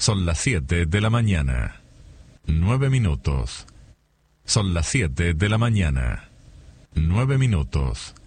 Son las 7 de la mañana. 9 minutos. Son las 7 de la mañana. 9 minutos.